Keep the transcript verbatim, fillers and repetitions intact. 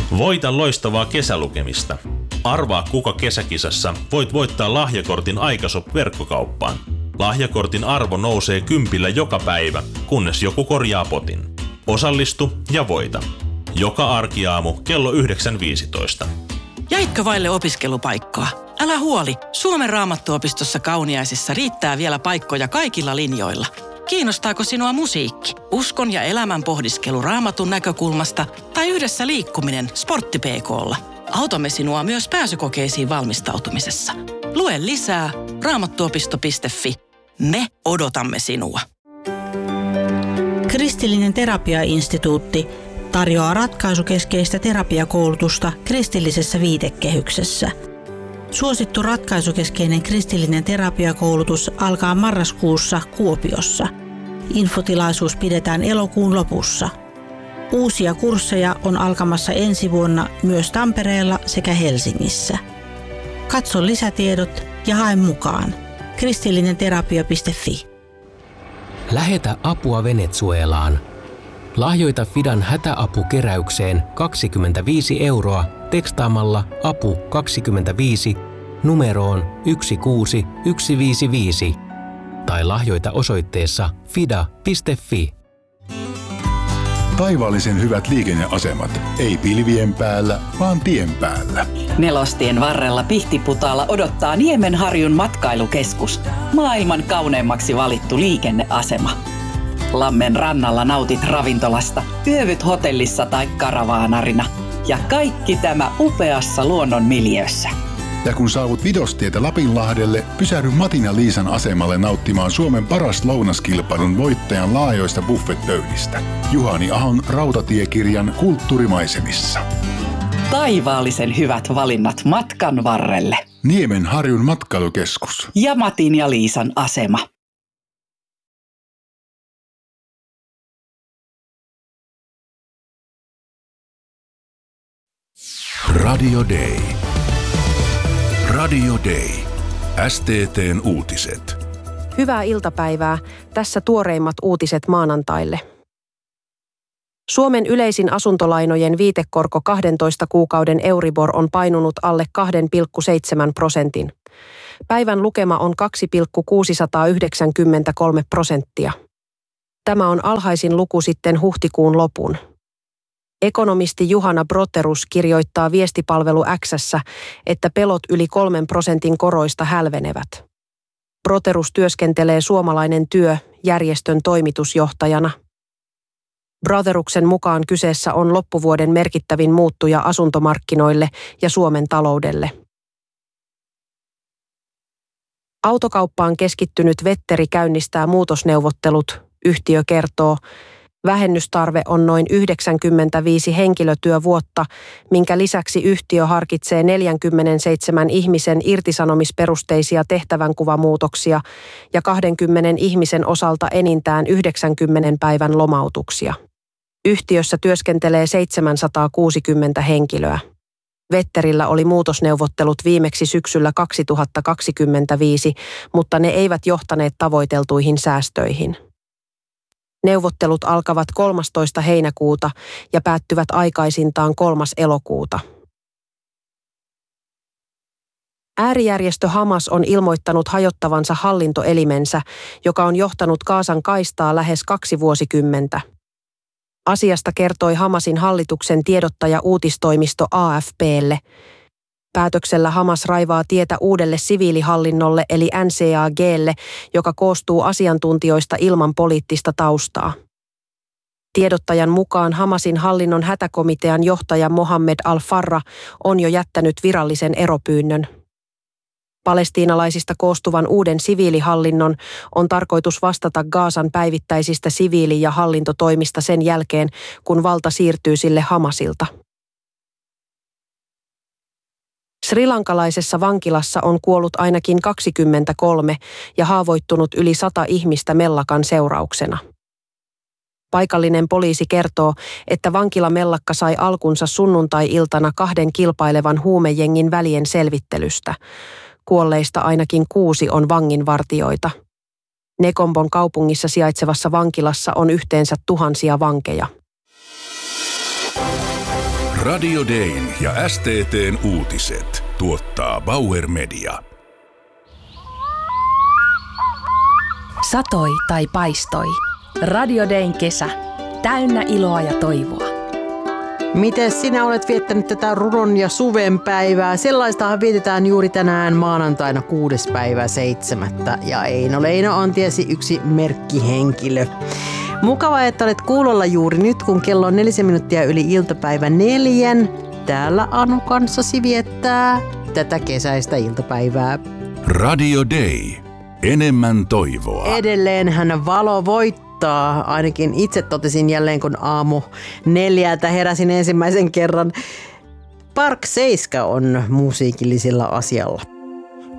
Voita loistavaa kesälukemista. Arvaa, kuka kesäkisassa voit voittaa lahjakortin Aikashop-verkkokauppaan. Lahjakortin arvo nousee kympillä joka päivä, kunnes joku korjaa potin. Osallistu ja voita. Joka arkiaamu kello yhdeksän viisitoista. Jäitkö vaille opiskelupaikkaa? Älä huoli, Suomen Raamattuopistossa Kauniaisissa riittää vielä paikkoja kaikilla linjoilla. Kiinnostaako sinua musiikki, uskon ja elämän pohdiskelu Raamatun näkökulmasta tai yhdessä liikkuminen Sportti P K:lla? Autamme sinua myös pääsykokeisiin valmistautumisessa. Lue lisää raamattuopisto piste fi. Me odotamme sinua. Kristillinen terapiainstituutti tarjoaa ratkaisukeskeistä terapiakoulutusta kristillisessä viitekehyksessä. Suosittu ratkaisukeskeinen kristillinen terapiakoulutus alkaa marraskuussa Kuopiossa. Infotilaisuus pidetään elokuun lopussa. Uusia kursseja on alkamassa ensi vuonna myös Tampereella sekä Helsingissä. Katso lisätiedot ja hae mukaan. kristillinenterapia piste fi. Lähetä apua Venezuelaan. Lahjoita Fidan hätäapukeräykseen kaksikymmentäviisi euroa tekstaamalla apu kaksikymmentäviisi numeroon yksi kuusi yksi viisi viisi tai lahjoita osoitteessa fida piste fi. Taivaallisen hyvät liikenneasemat. Ei pilvien päällä, vaan tien päällä. Nelostien varrella Pihtiputaalla odottaa Niemenharjun matkailukeskus. Maailman kauneimmaksi valittu liikenneasema. Lammen rannalla nautit ravintolasta, yövyt hotellissa tai karavaanarina. Ja kaikki tämä upeassa luonnon miljöössä. Ja kun saavut Vidostietä Lapinlahdelle, pysähdy Matin ja Liisan asemalle nauttimaan Suomen paras lounaskilpailun voittajan laajoista buffetpöydistä. Juhani Ahon rautatiekirjan Kulttuurimaisemissa. Taivaallisen hyvät valinnat matkan varrelle. Niemenharjun matkailukeskus. Ja Matin ja Liisan asema. Radio Day. Radio Day. S T T:n uutiset. Hyvää iltapäivää. Tässä tuoreimmat uutiset maanantaille. Suomen yleisin asuntolainojen viitekorko kahdentoista kuukauden Euribor on painunut alle kaksi pilkku seitsemän prosentin. Päivän lukema on kaksi pilkku kuusisataayhdeksänkymmentäkolme prosenttia. Tämä on alhaisin luku sitten huhtikuun lopun. Ekonomisti Juhana Broterus kirjoittaa viestipalvelu X:ssä, että pelot yli kolmen prosentin koroista hälvenevät. Broterus työskentelee Suomalainen työ järjestön toimitusjohtajana. Broteruksen mukaan kyseessä on loppuvuoden merkittävin muuttuja asuntomarkkinoille ja Suomen taloudelle. Autokauppaan keskittynyt Vetteri käynnistää muutosneuvottelut, yhtiö kertoo. Vähennystarve on noin yhdeksänkymmentäviisi henkilötyövuotta, minkä lisäksi yhtiö harkitsee neljänkymmenenseitsemän ihmisen irtisanomisperusteisia tehtävänkuvamuutoksia ja kahdenkymmenen ihmisen osalta enintään yhdeksänkymmenen päivän lomautuksia. Yhtiössä työskentelee seitsemänsataakuusikymmentä henkilöä. Vetterillä oli muutosneuvottelut viimeksi syksyllä kaksituhattakaksikymmentäviisi, mutta ne eivät johtaneet tavoiteltuihin säästöihin. Neuvottelut alkavat kolmastoista heinäkuuta ja päättyvät aikaisintaan kolmas elokuuta. Äärijärjestö Hamas on ilmoittanut hajottavansa hallintoelimensä, joka on johtanut Gazan kaistaa lähes kaksi vuosikymmentä. Asiasta kertoi Hamasin hallituksen tiedottaja uutistoimisto A F P:lle. Päätöksellä Hamas raivaa tietä uudelle siviilihallinnolle eli N C A G:lle, joka koostuu asiantuntijoista ilman poliittista taustaa. Tiedottajan mukaan Hamasin hallinnon hätäkomitean johtaja Mohammed al-Farra on jo jättänyt virallisen eropyynnön. Palestiinalaisista koostuvan uuden siviilihallinnon on tarkoitus vastata Gazan päivittäisistä siviili- ja hallintotoimista sen jälkeen, kun valta siirtyy sille Hamasilta. Srilankalaisessa vankilassa on kuollut ainakin kaksikymmentäkolme ja haavoittunut yli sata ihmistä mellakan seurauksena. Paikallinen poliisi kertoo, että vankilamellakka sai alkunsa sunnuntai-iltana kahden kilpailevan huumejengin välien selvittelystä. Kuolleista ainakin kuusi on vanginvartijoita. Nekombon kaupungissa sijaitsevassa vankilassa on yhteensä tuhansia vankeja. Radio Dayn ja S T T:n uutiset tuottaa Bauer Media. Satoi tai paistoi. Radio Dayn kesä. Täynnä iloa ja toivoa. Miten sinä olet viettänyt tätä runon ja suven päivää? Sellaistahan vietetään juuri tänään maanantaina kuudes päivä seitsemättä. Ja Eino Leino on tiesi yksi merkkihenkilö. Mukavaa, että olet kuulolla juuri nyt, kun kello on nelisen minuuttia yli iltapäivä neljän. Täällä Anu kanssasi viettää tätä kesäistä iltapäivää. Radio Day. Enemmän toivoa. Edelleenhän valo voittaa. Ainakin itse totesin jälleen, kun aamu neljältä heräsin ensimmäisen kerran. Park Seiska on musiikillisella asialla.